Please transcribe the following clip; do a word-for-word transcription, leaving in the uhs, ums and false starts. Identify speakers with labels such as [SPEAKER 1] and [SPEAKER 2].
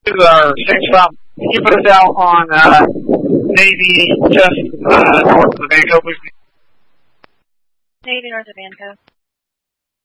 [SPEAKER 1] uh, same stop. You put us out on uh, Navy just uh, north of the Vanco, please.
[SPEAKER 2] Navy north of Vanco.